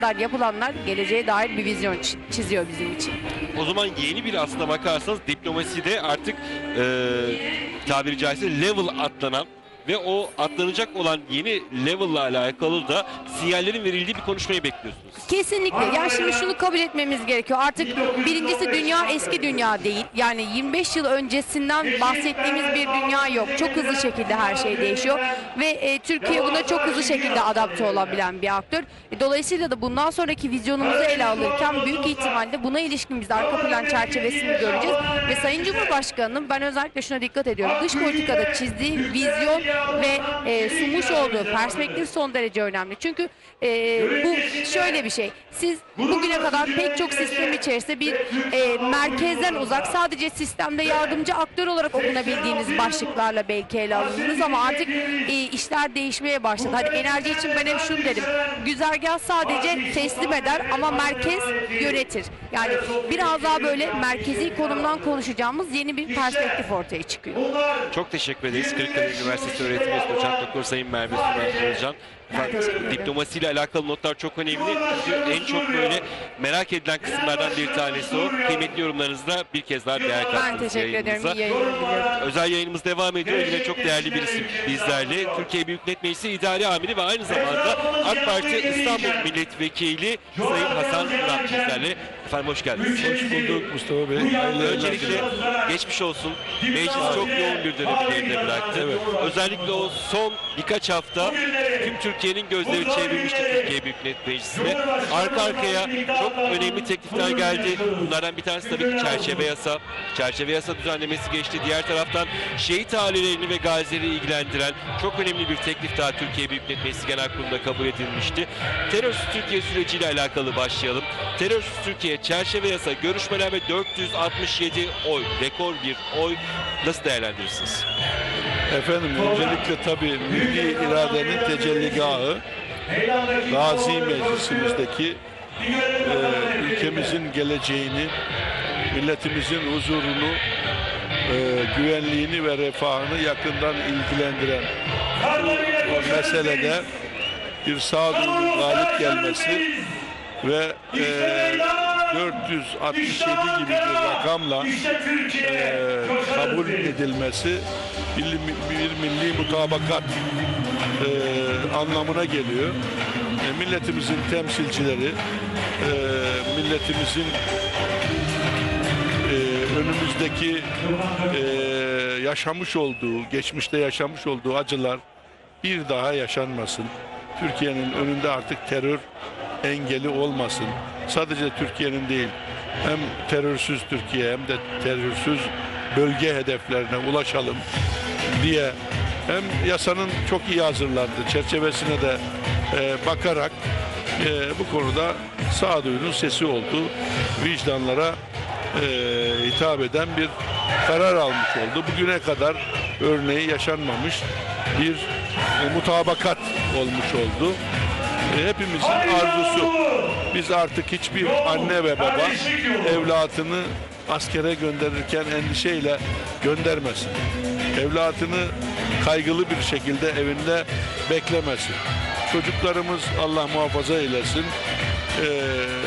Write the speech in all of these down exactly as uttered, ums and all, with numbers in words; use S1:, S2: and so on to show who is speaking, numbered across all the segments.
S1: yapılanlar geleceğe dair bir vizyon çiziyor bizim için.
S2: O zaman yeni bir aslına bakarsanız diplomaside artık e, tabiri caizse level atlanan ve o atlanacak olan yeni level'la alakalı da sinyallerin verildiği bir konuşmayı bekliyorsunuz.
S1: Kesinlikle. Ya şimdi şunu kabul etmemiz gerekiyor. Artık birincisi dünya eski dünya değil. Yani yirmi beş yıl öncesinden bahsettiğimiz bir dünya yok. Çok hızlı şekilde her şey değişiyor ve e, Türkiye buna çok hızlı şekilde adapte olabilen bir aktör. E, dolayısıyla da bundan sonraki vizyonumuzu ele alırken büyük ihtimalle buna ilişkin biz arka plan çerçevesini göreceğiz ve Sayın Cumhurbaşkanı'nın ben özellikle şuna dikkat ediyorum. Dış politikada çizdiği vizyon ve e, sunmuş olduğu perspektif son derece önemli. Çünkü e, bu şöyle bir şey. Siz bugüne kadar pek çok sistem içerisinde bir e, merkezden uzak sadece sistemde yardımcı aktör olarak okunabildiğiniz başlıklarla belki ele alındınız ama artık e, işler değişmeye başladı. Hani enerji için ben hep şunu derim. Güzergah sadece teslim eder ama merkez yönetir. Yani biraz daha böyle merkezi konumdan konuşacağımız yeni bir perspektif ortaya çıkıyor.
S2: Çok teşekkür ederiz. Kırıkkale Üniversitesi öğretim üyesi doçent doktor Sayın Merve Sümer Özcan. Diplomasiyle alakalı notlar çok önemli. Çünkü en çok böyle merak edilen kısımlardan bir tanesi o. Kıymetli yorumlarınızda bir kez daha değer kattınız.
S1: Ben teşekkür ederim. İyi yayınlar diliyorum.
S2: Özel yayınımız devam ediyor. Yine çok değerli bir isim bizlerle. Türkiye Büyük Millet Meclisi İdari Amiri ve aynı zamanda AK Parti İstanbul Milletvekili Sayın Hasan Murat bizlerle. Efendim hoş geldiniz.
S3: Hoş bulduk Mustafa Bey. Hayırlı
S2: Öncelikle geçmiş olsun. Meclis çok yoğun bir dönemi geride bıraktı.
S3: Evet.
S2: Özellikle o son birkaç hafta tüm Türkiye'nin gözleri çevrilmişti Türkiye Büyük Millet Meclisi'ne. Arka arkaya çok önemli teklifler geldi. Bunlardan bir tanesi tabii ki çerçeve yasa. Çerçeve yasa düzenlemesi geçti. Diğer taraftan şehit ailelerini ve gazileri ilgilendiren çok önemli bir teklif daha Türkiye Büyük Millet Meclisi Genel Kurulu'nda kabul edilmişti. Terörsüz Türkiye süreciyle alakalı başlayalım. Terörsüz Türkiye çerçeve yasa görüşmeler ve dört yüz altmış yedi oy, rekor bir oy nasıl değerlendirirsiniz?
S3: Efendim öncelikle tabii milli iradenin tecelligahı Gazi Meclisimizdeki e, ülkemizin geleceğini, milletimizin huzurunu, e, güvenliğini ve refahını yakından ilgilendiren bu, bu meselede bir sağduyunun galip gelmesi ve e, dört yüz altmış yedi gibi bir rakamla e, kabul edilmesi bir, bir milli mutabakat e, anlamına geliyor. E, milletimizin temsilcileri, e, milletimizin e, önümüzdeki e, yaşamış olduğu, geçmişte yaşamış olduğu acılar bir daha yaşanmasın. Türkiye'nin önünde artık terör engeli olmasın. Sadece Türkiye'nin değil, hem terörsüz Türkiye hem de terörsüz bölge hedeflerine ulaşalım diye hem yasanın çok iyi hazırlandığı çerçevesine de e, bakarak e, bu konuda sağduyunun sesi olduğu vicdanlara e, hitap eden bir karar almış oldu. Bugüne kadar örneği yaşanmamış bir e, mutabakat olmuş oldu. Hepimizin arzusu. Biz artık hiçbir anne ve baba evladını askere gönderirken endişeyle göndermesin. Evladını kaygılı bir şekilde evinde beklemesin. Çocuklarımız Allah muhafaza eylesin. Ee,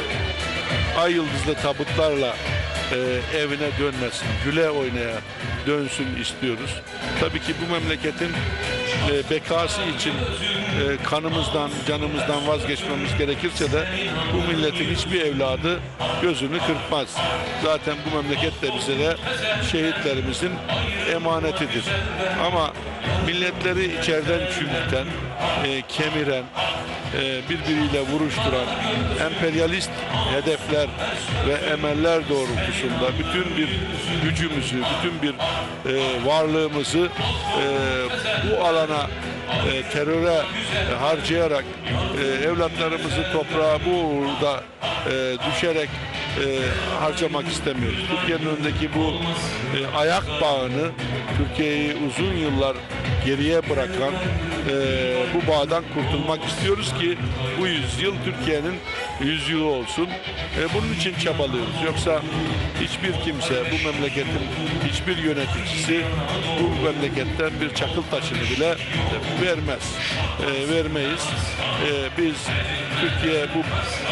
S3: ay yıldızlı tabutlarla e, evine dönmesin. Güle oynaya dönsün istiyoruz. Tabii ki bu memleketin e, bekası için e, kanımızdan, canımızdan vazgeçmemiz gerekirse de bu milletin hiçbir evladı gözünü kırpmaz. Zaten bu memleket de bize de şehitlerimizin emanetidir. Ama milletleri içeriden çürüten, e, kemiren, e, birbiriyle vuruşturan emperyalist hedefler ve emeller doğrultusunda bütün bir gücümüzü, bütün bir e, varlığımızı e, bu alana e, teröre e, harcayarak e, evlatlarımızı toprağa bu uğurda e, düşerek e, harcamak istemiyoruz. Türkiye'nin önündeki bu e, ayak bağını, Türkiye'yi uzun yıllar geriye bırakan e, bu bağdan kurtulmak istiyoruz ki bu yüzyıl Türkiye'nin yüzyılı olsun. E, bunun için çabalıyoruz. Yoksa hiçbir kimse, bu memleketin hiçbir yöneticisi bu memleketten bir çakıl taşını bile vermez. E, vermeyiz. E, biz Türkiye bu